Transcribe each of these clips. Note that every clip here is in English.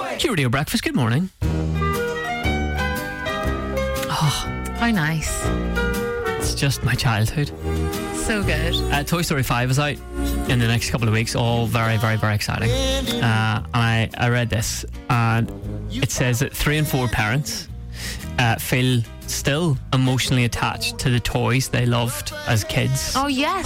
Q Radio Breakfast, good morning. How nice. It's just my childhood. So good. Toy Story 5 is out in the next couple of weeks, all very, very, very exciting. And I read this, and it says that 3 and 4 parents feel still emotionally attached to the toys they loved as kids. Oh, yes.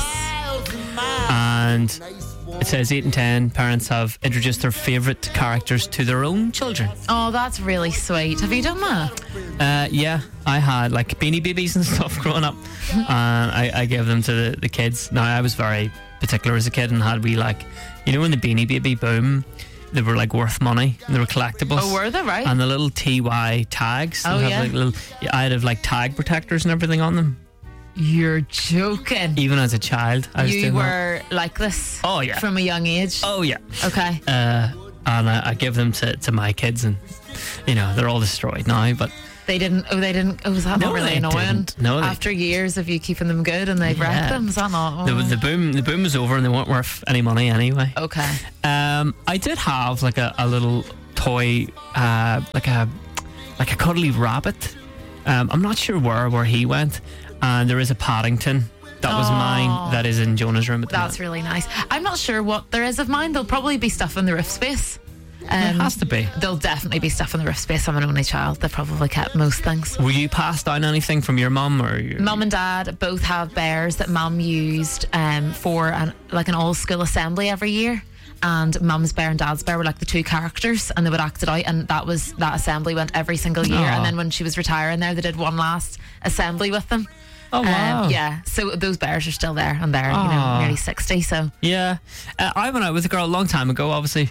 And it says 8 and 10 parents have introduced their favourite characters to their own children. Oh, that's really sweet. Have you done that? Yeah, I had like Beanie Babies and stuff growing up, and I gave them to the kids. Now, I was very particular as a kid and had when the Beanie Baby boom, they were like worth money. They were collectibles. Oh, were they? Right. And the little TY tags. Oh, yeah. I'd have like tag protectors and everything on them. You're joking. Even as a child, I was You doing were like this? Oh, yeah. From a young age? Oh, yeah. Okay. And I give them to my kids, and they're all destroyed now. But They didn't. Oh, was that No, not really they annoying? didn't. No, they- After years of you keeping them good and they've wrecked them, is that not? Oh. the boom was over, and they weren't worth any money anyway. Okay. I did have like a little toy, like a cuddly rabbit. I'm not sure where he went, and there is a Paddington. That was mine. That is in Jonah's room at the That's really nice. I'm not sure what there is of mine. There'll probably be stuff in the roof space. It has to be. There'll definitely be stuff in the roof space. I'm an only child. They probably kept most things. Were you passed down anything from your mum or your... Mum and Dad both have bears that Mum used for an all-school assembly every year. And Mum's bear and Dad's bear were like the two characters, and they would act it out, and that assembly went every single year. Aww. And then when she was retiring there, they did one last assembly with them. Oh, wow. Yeah, so those bears are still there, and they're Aww. nearly 60. So Yeah. I went out with a girl a long time ago, obviously,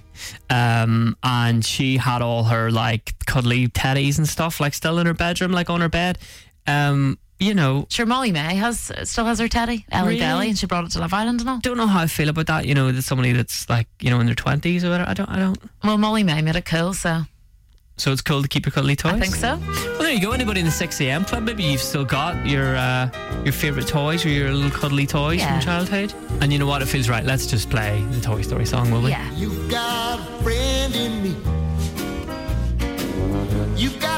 and she had all her like cuddly teddies and stuff like still in her bedroom, like on her bed. sure, Molly May still has her teddy, Ellie Really? Belly, and she brought it to Love Island and all. Don't know how I feel about that. That somebody that's like in their 20s or whatever. I don't. Well, Molly May made it cool, so So it's cool to keep your cuddly toys. I think so. Well, there you go. Anybody in the 6 a.m. club, maybe you've still got your favourite toys or your little cuddly toys Yeah. from childhood. And you know what? It feels right. Let's just play the Toy Story song, will we? Yeah. You've got a friend in me. You've got